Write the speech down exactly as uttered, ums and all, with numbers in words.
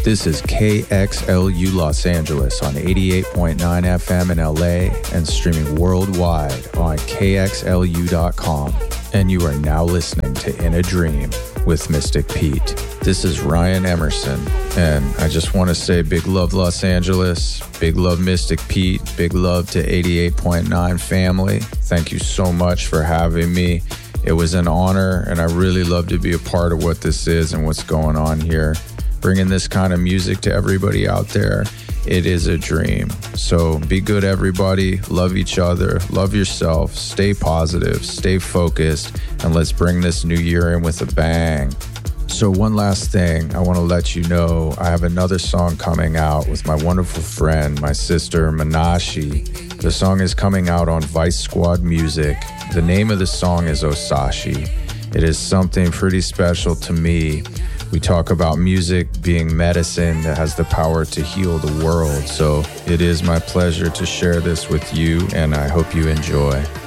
This is K X L U Los Angeles on eighty-eight point nine F M in L A and streaming worldwide on K X L U dot com. And you are now listening to In a Dream with Mystic Pete. This is Ryan Emerson, and I just want to say big love Los Angeles, big love Mystic Pete, big love to eighty-eight point nine family. Thank you so much for having me. It was an honor, and I really love to be a part of what this is and what's going on here. Bringing this kind of music to everybody out there, it is a dream. So be good, everybody. Love each other. Love yourself. Stay positive. Stay focused. And let's bring this new year in with a bang. So one last thing, I want to let you know, I have another song coming out with my wonderful friend, my sister, Manashi. The song is coming out on Vice Squad Music. The name of the song is Osashi. It is something pretty special to me. We talk about music being medicine that has the power to heal the world. So it is my pleasure to share this with you, and I hope you enjoy.